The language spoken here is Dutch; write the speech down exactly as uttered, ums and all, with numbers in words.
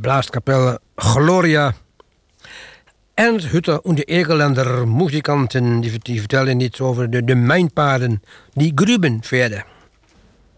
Blaskapelle Gloria. Ernst Hutter und die Egerländer Musikanten, die, die vertellen iets over de, de mijnpaden die gruben verder.